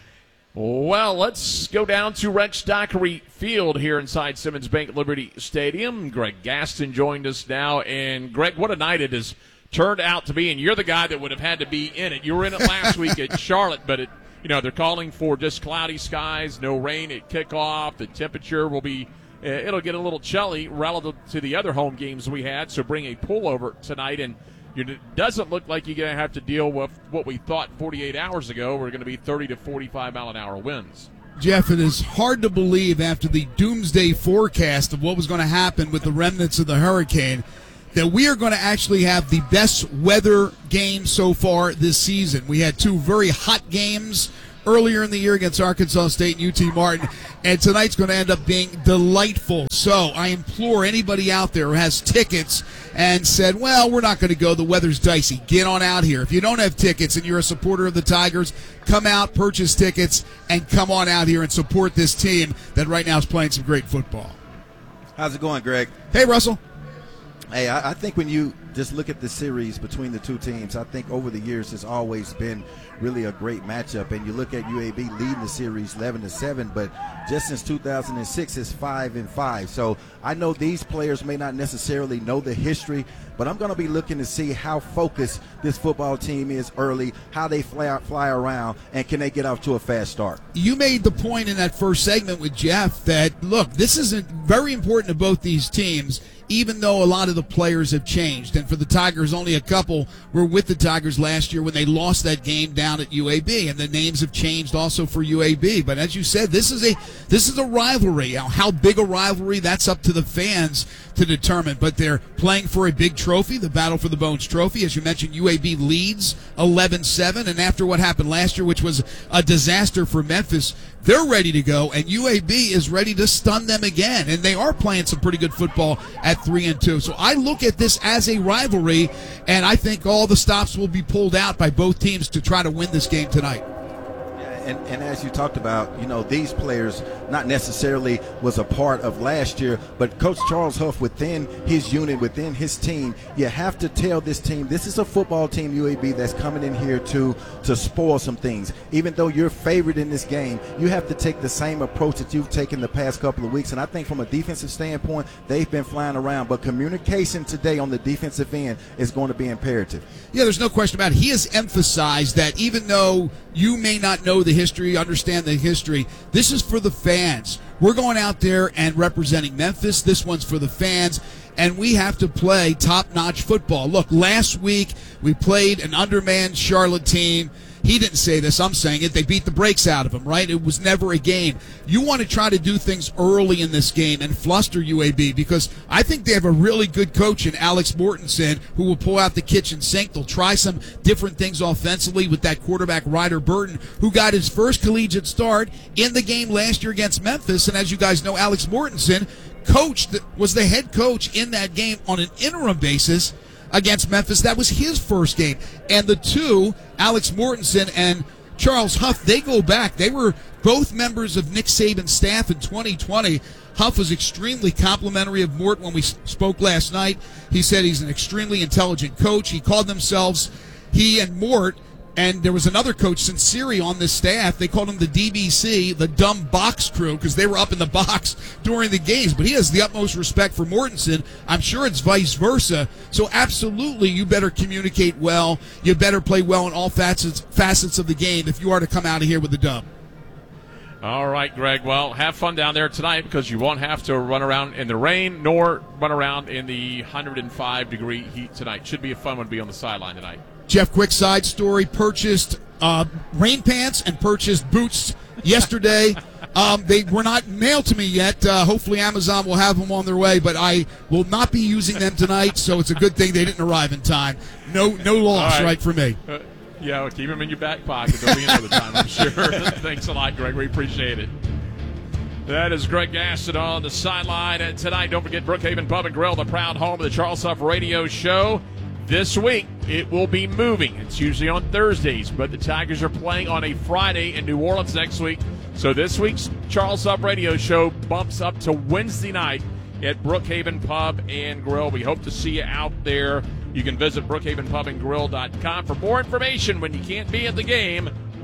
Well, let's go down to Rex Dockery Field here inside Simmons Bank Liberty Stadium. Greg Gaston joined us now. And, Greg, what a night it has turned out to be. And you're the guy that would have had to be in it. You were in it last week at Charlotte, but, it, you know, they're calling for just cloudy skies, no rain at kickoff. The temperature will be – it'll get a little chilly relative to the other home games we had. So bring a pullover tonight. And it doesn't look like you're going to have to deal with what we thought forty-eight hours ago. We're going to be thirty to forty-five mile an hour winds. Jeff, it is hard to believe after the doomsday forecast of what was going to happen with the remnants of the hurricane that we are going to actually have the best weather game so far this season. We had two very hot games earlier in the year against Arkansas State and U T Martin, and tonight's going to end up being delightful. So I implore anybody out there who has tickets and said, well, we're not going to go, the weather's dicey, get on out here. If you don't have tickets and you're a supporter of the Tigers, come out, purchase tickets, and come on out here and support this team that right now is playing some great football. How's it going, Greg? Hey, Russell. Hey, I, I think when you just look at the series between the two teams, I think over the years it's always been really a great matchup. And you look at U A B leading the series eleven to seven, but just since two thousand six it's five and five. So I know these players may not necessarily know the history, but I'm going to be looking to see how focused this football team is early, how they fly, fly around, and can they get off to a fast start. You made the point in that first segment with Jeff that, look, this is very important to both these teams, even though a lot of the players have changed. And for the Tigers, only a couple were with the Tigers last year when they lost that game down at U A B, and the names have changed also for U A B. But as you said, this is a this is a rivalry. Now, how big a rivalry, that's up to the fans to determine. But they're playing for a big trophy, the Battle for the Bones trophy. As you mentioned, U A B leads eleven seven, and after what happened last year, which was a disaster for Memphis, they're ready to go, and U A B is ready to stun them again. And they are playing some pretty good football at three and two. So I look at this as a rivalry, and I think all the stops will be pulled out by both teams to try to win this game tonight. And, and as you talked about, you know, these players not necessarily was a part of last year, but Coach Charles Huff within his unit, within his team, you have to tell this team, this is a football team, U A B, that's coming in here to, to spoil some things. Even though you're favored in this game, you have to take the same approach that you've taken the past couple of weeks. And I think from a defensive standpoint, they've been flying around. But communication today on the defensive end is going to be imperative. Yeah, there's no question about it. He has emphasized that even though you may not know the history, understand the history, this is for the fans. We're going out there and representing Memphis. This one's for the fans, and we have to play top-notch football. Look, last week we played an undermanned Charlotte team. He didn't say this, I'm saying it. They beat the brakes out of him, right? It was never a game. You want to try to do things early in this game and fluster U A B, because I think they have a really good coach in Alex Mortensen who will pull out the kitchen sink. They'll try some different things offensively with that quarterback Ryder Burton, who got his first collegiate start in the game last year against Memphis. And as you guys know, Alex Mortensen coached, was the head coach in that game on an interim basis against Memphis. That was his first game. And the two, Alex Mortensen and Charles Huff, they go back. They were both members of Nick Saban's staff in twenty twenty. Huff was extremely complimentary of Mort when we spoke last night. He said he's an extremely intelligent coach. He called themselves, he and Mort, and there was another coach, Sinceri, on this staff. They called him the D B C, the dumb box crew, because they were up in the box during the games. But he has the utmost respect for Mortensen. I'm sure it's vice versa. So absolutely, you better communicate well. You better play well in all facets facets of the game if you are to come out of here with a dub. All right, Greg. Well, have fun down there tonight, because you won't have to run around in the rain nor run around in the one hundred five degree heat tonight. Should be a fun one to be on the sideline tonight. Jeff, quick side story, purchased uh, rain pants and purchased boots yesterday. um, they were not mailed to me yet. Uh, hopefully Amazon will have them on their way, but I will not be using them tonight, so it's a good thing they didn't arrive in time. No no loss, right. right, for me. Uh, yeah, well, keep them in your back pocket. They'll be in another time, I'm sure. Thanks a lot, Greg. We appreciate it. That is Greg Gaston on the sideline. And tonight, don't forget Brookhaven Pub and Grill, the proud home of the Charles Huff Radio Show. This week, it will be moving. It's usually on Thursdays, but the Tigers are playing on a Friday in New Orleans next week. So this week's Charles Huff Radio Show bumps up to Wednesday night at Brookhaven Pub and Grill. We hope to see you out there. You can visit brookhaven pub and grill dot com for more information when you can't be at the game.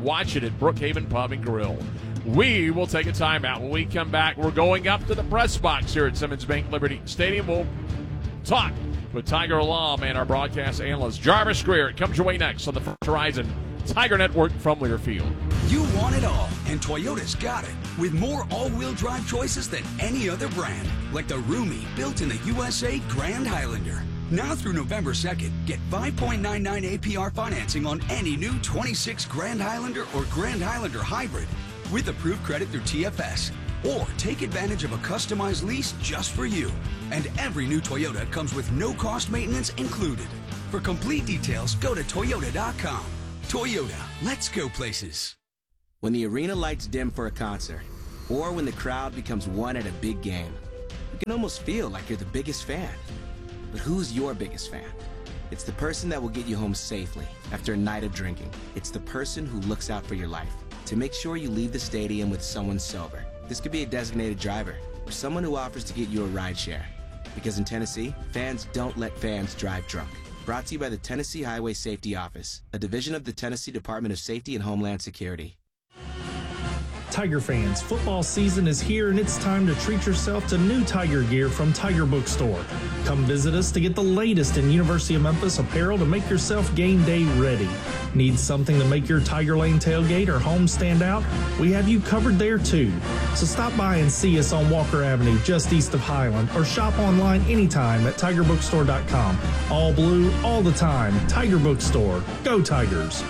Watch it at Brookhaven Pub and Grill. We will take a timeout. When we come back, we're going up to the press box here at Simmons Bank Liberty Stadium. We'll talk with Tiger alum and our broadcast analyst, Jarvis Greer. It comes your way next on the First Horizon Tiger Network from Learfield. You want it all, and Toyota's got it. With more all-wheel drive choices than any other brand, like the roomy, built in the U S A Grand Highlander. Now through November second, get five point nine nine A P R financing on any new twenty-six Grand Highlander or Grand Highlander Hybrid with approved credit through T F S. Or take advantage of a customized lease just for you. And every new Toyota comes with no-cost maintenance included. For complete details, go to Toyota dot com. Toyota, let's go places. When the arena lights dim for a concert, or when the crowd becomes one at a big game, you can almost feel like you're the biggest fan. But who's your biggest fan? It's the person that will get you home safely after a night of drinking. It's the person who looks out for your life to make sure you leave the stadium with someone sober. This could be a designated driver or someone who offers to get you a ride share. Because in Tennessee, fans don't let fans drive drunk. Brought to you by the Tennessee Highway Safety Office, a division of the Tennessee Department of Safety and Homeland Security. Tiger fans, football season is here and it's time to treat yourself to new Tiger gear from Tiger Bookstore. Come visit us to get the latest in University of Memphis apparel to make yourself game day ready. Need something to make your Tiger Lane tailgate or home stand out? We have you covered there too. So stop by and see us on Walker Avenue just east of Highland or shop online anytime at tiger bookstore dot com. All blue, all the time. Tiger Bookstore. Go Tigers.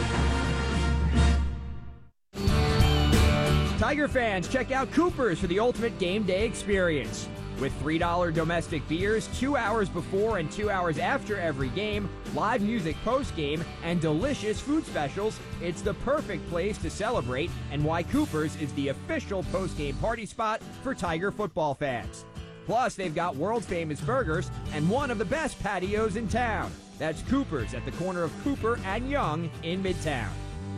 Tiger fans, check out Cooper's for the ultimate game day experience. With three dollar domestic beers two hours before and two hours after every game, live music post-game, and delicious food specials, it's the perfect place to celebrate and why Cooper's is the official post-game party spot for Tiger football fans. Plus, they've got world-famous burgers and one of the best patios in town. That's Cooper's at the corner of Cooper and Young in Midtown.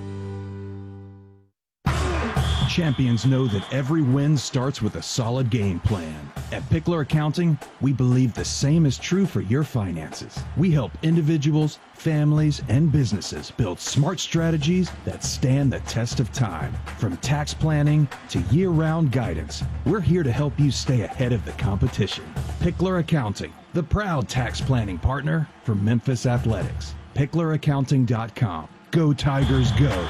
Champions know that every win starts with a solid game plan. At Pickler Accounting, we believe the same is true for your finances. We help individuals, families, and businesses build smart strategies that stand the test of time. From tax planning to year-round guidance, we're here to help you stay ahead of the competition. Pickler Accounting, the proud tax planning partner for Memphis Athletics. pickler accounting dot com. Go Tigers, go!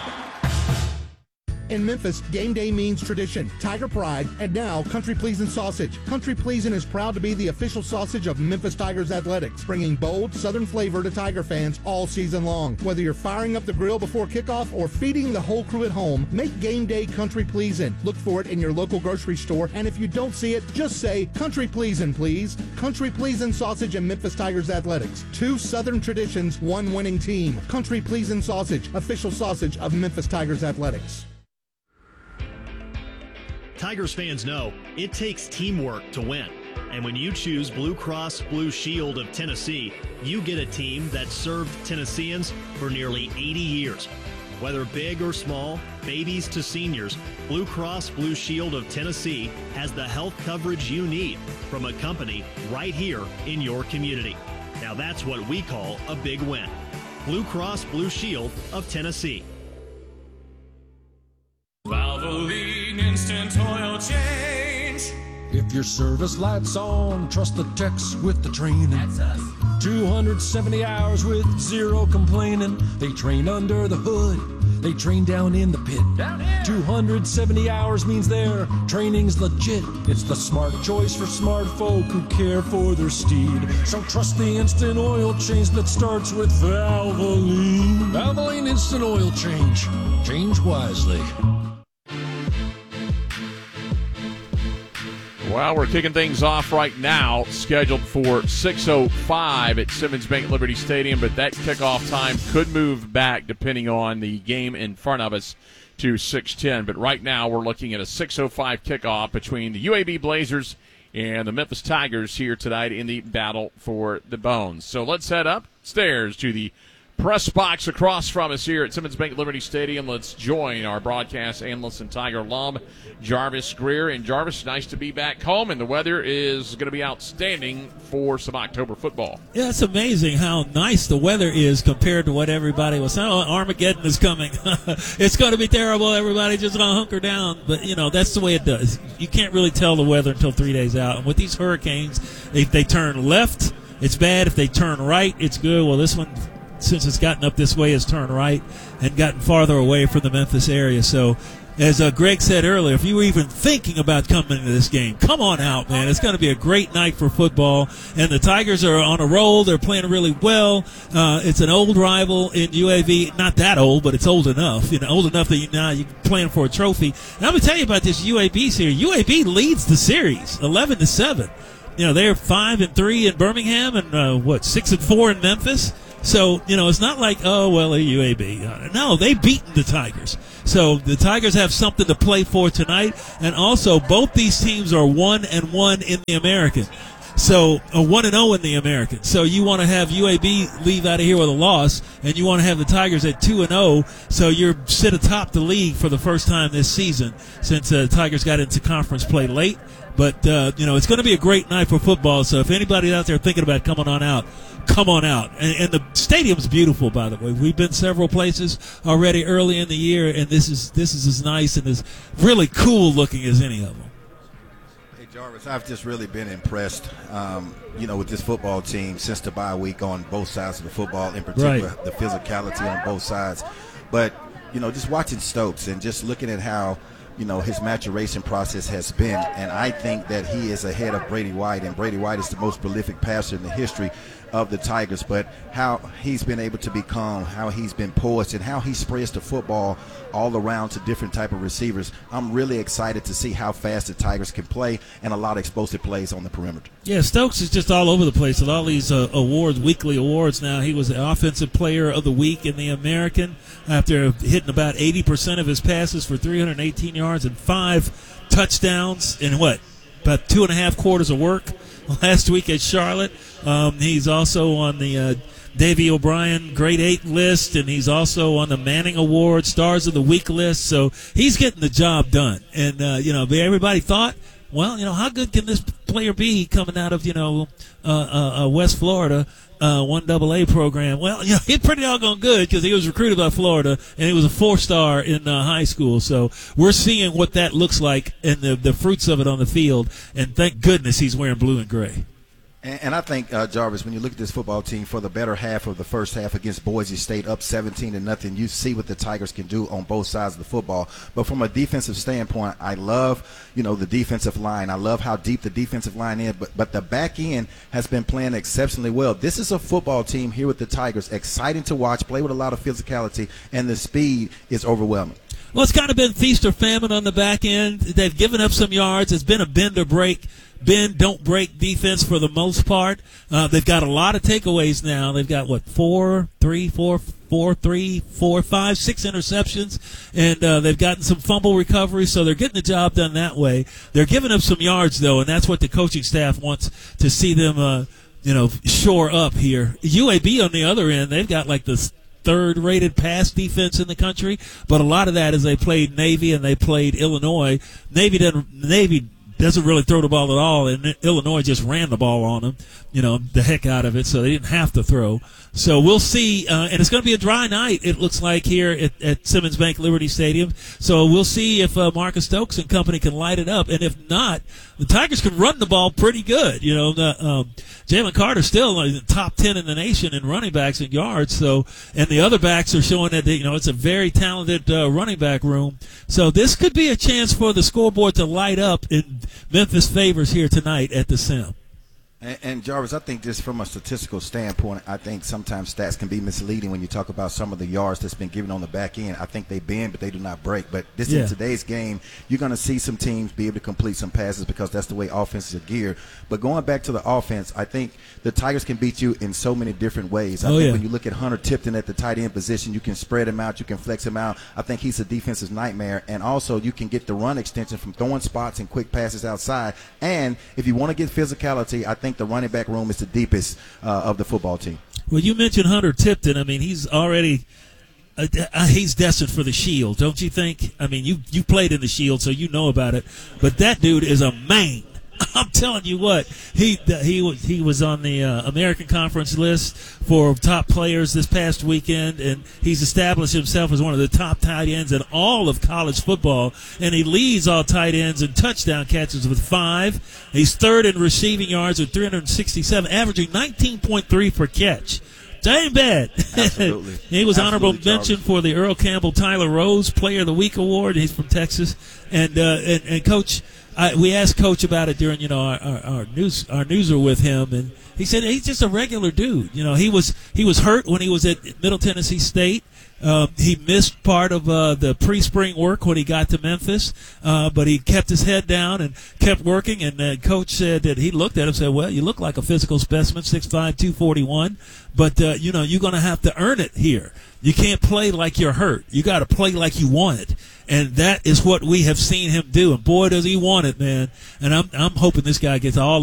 In Memphis, game day means tradition, Tiger pride, and now Country Pleasin' Sausage. Country Pleasin' is proud to be the official sausage of Memphis Tigers athletics, bringing bold Southern flavor to Tiger fans all season long. Whether you're firing up the grill before kickoff or feeding the whole crew at home, make game day Country Pleasin'. Look for it in your local grocery store, and if you don't see it, just say Country Pleasin', please. Country Pleasin' Sausage and Memphis Tigers athletics. Two Southern traditions, one winning team. Country Pleasin' Sausage, official sausage of Memphis Tigers athletics. Tigers fans know it takes teamwork to win. And when you choose Blue Cross Blue Shield of Tennessee, you get a team that served Tennesseans for nearly eighty years. Whether big or small, babies to seniors, Blue Cross Blue Shield of Tennessee has the health coverage you need from a company right here in your community. Now that's what we call a big win. Blue Cross Blue Shield of Tennessee. Valvoline Instant Oil Change. If your service light's on, trust the techs with the training. That's us. two hundred seventy hours with zero complaining. They train under the hood. They train down in the pit. Down here. two hundred seventy hours means their training's legit. It's the smart choice for smart folk who care for their steed. So trust the instant oil change that starts with Valvoline. Valvoline Instant Oil Change. Change wisely. Well, we're kicking things off right now, scheduled for six oh five at Simmons Bank Liberty Stadium, but that kickoff time could move back depending on the game in front of us to six ten. But right now we're looking at a six oh five kickoff between the U A B Blazers and the Memphis Tigers here tonight in the battle for the Bones. So let's head upstairs to the press box across from us here at Simmons Bank Liberty Stadium. Let's join our broadcast analyst and Tiger alum, Jarvis Greer. And Jarvis, nice to be back home, and the weather is going to be outstanding for some October football. Yeah, it's amazing how nice the weather is compared to what everybody was saying. Oh, Armageddon is coming. It's going to be terrible. Everybody just going to hunker down. But, you know, that's the way it does. You can't really tell the weather until three days out. And with these hurricanes, if they turn left, it's bad. If they turn right, it's good. Well, this one, since it's gotten up this way, has turned right and gotten farther away from the Memphis area. So, as uh, Greg said earlier, if you were even thinking about coming into this game, come on out, man. It's going to be a great night for football. And the Tigers are on a roll. They're playing really well. Uh, it's an old rival in U A V. Not that old, but it's old enough. You know, old enough that you now you're playing for a trophy. And I'm going to tell you about this U A B series. U A B leads the series, eleven to seven. You know, they're five and three in Birmingham and uh, what six and four in Memphis. So, you know, it's not like, oh, well, a U A B. Uh, no, they beaten the Tigers. So the Tigers have something to play for tonight. And also, both these teams are one and one in the American. So, uh, one and oh in the American. So you want to have U A B leave out of here with a loss, and you want to have the Tigers at two and oh. So you're sit atop the league for the first time this season since the uh, Tigers got into conference play late. But, uh, you know, it's going to be a great night for football. So if anybody's out there thinking about coming on out, come on out. And, and the stadium's beautiful, by the way. We've been several places already early in the year, and this is this is as nice and as really cool looking as any of them. Hey, Jarvis, I've just really been impressed, um, you know, with this football team since the bye week on both sides of the football, in particular, right. The physicality on both sides. But, you know, just watching Stokes and just looking at how, you know, his maturation process has been, and I think that he is ahead of Brady White, and Brady White is the most prolific passer in the history of the Tigers. But how he's been able to become, how he's been poised, and how he spreads the football all around to different type of receivers. I'm really excited to see how fast the Tigers can play, and a lot of explosive plays on the perimeter. Yeah, Stokes is just all over the place with all these uh, awards, weekly awards now. He was the Offensive Player of the Week in the American after hitting about eighty percent of his passes for three hundred eighteen yards and five touchdowns in what, about two and a half quarters of work last week at Charlotte. Um, he's also on the uh, Davey O'Brien Grade eight list, and he's also on the Manning Award Stars of the Week list. So he's getting the job done. And, uh, you know, everybody thought, well, you know, how good can this player be coming out of, you know, uh, uh, uh, West Florida, uh, one double A program? Well, you know, he's pretty doggone good because he was recruited by Florida, and he was a four-star in uh, high school. So we're seeing what that looks like and the, the fruits of it on the field, and thank goodness he's wearing blue and gray. And, and I think, uh, Jarvis, when you look at this football team for the better half of the first half against Boise State, up seventeen to nothing, you see what the Tigers can do on both sides of the football. But from a defensive standpoint, I love, you know, the defensive line. I love how deep the defensive line is. But, but the back end has been playing exceptionally well. This is a football team here with the Tigers, exciting to watch, play with a lot of physicality, and the speed is overwhelming. Well, it's kind of been feast or famine on the back end. They've given up some yards. It's been a bend or break. Bend, don't break defense for the most part. Uh, they've got a lot of takeaways now. They've got, what, four, three, four, four, three, four, five, six interceptions, and uh, they've gotten some fumble recoveries, so they're getting the job done that way. They're giving up some yards, though, and that's what the coaching staff wants to see them, uh, you know, shore up here. U A B on the other end, they've got like the third-rated pass defense in the country, but a lot of that is they played Navy and they played Illinois. Navy doesn't. Navy. doesn't really throw the ball at all, and Illinois just ran the ball on them, you know, the heck out of it, so they didn't have to throw. So we'll see, uh, and it's going to be a dry night, it looks like, here at, at Simmons Bank Liberty Stadium. So we'll see if uh, Marcus Stokes and company can light it up, and if not, the Tigers can run the ball pretty good. You know, the, um, Jalen Carter's still in the top ten in the nation in running backs and yards, so, and the other backs are showing that, they, you know, it's a very talented uh, running back room. So this could be a chance for the scoreboard to light up in Memphis favors here tonight at the Sim. And, and Jarvis, I think just from a statistical standpoint, I think sometimes stats can be misleading when you talk about some of the yards that's been given on the back end. I think they bend, but they do not break. But this yeah. in today's game, you're going to see some teams be able to complete some passes because that's the way offenses are geared. But going back to the offense, I think the Tigers can beat you in so many different ways. I oh, think yeah. when you look at Hunter Tipton at the tight end position, you can spread him out, you can flex him out. I think he's a defensive nightmare. And also you can get the run extension from throwing spots and quick passes outside. And if you want to get physicality, I think the running back room is the deepest uh, of the football team. Well, you mentioned Hunter Tipton. I mean, he's already uh, uh, he's destined for the Shield, don't you think? I mean, you you played in the Shield, so you know about it. But that dude is a man. I'm telling you what, he he was he was on the uh, American Conference list for top players this past weekend, and he's established himself as one of the top tight ends in all of college football, and he leads all tight ends in touchdown catches with five. He's third in receiving yards with three hundred sixty-seven, averaging nineteen point three per catch. That ain't bad. Absolutely. He was Absolutely, honorable Charles. mention for the Earl Campbell Tyler Rose Player of the Week award. He's from Texas, and uh, and, and Coach. I, we asked Coach about it during, you know, our, our, our news our newser with him, and he said he's just a regular dude. You know, he was he was hurt when he was at Middle Tennessee State. Um, he missed part of uh, the pre-spring work when he got to Memphis, uh, but he kept his head down and kept working. And uh, Coach said that he looked at him and said, "Well, you look like a physical specimen, six five, two forty-one, but uh, you know, you're going to have to earn it here. You can't play like you're hurt. You got to play like you want it." And that is what we have seen him do. And boy, does he want it, man. And I'm I'm hoping this guy gets all